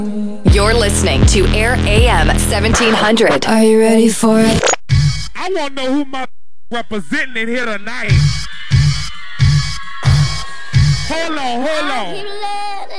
You're listening to Air AM 1700. Are you ready for it? I want to know who my representing in here tonight. Hold on.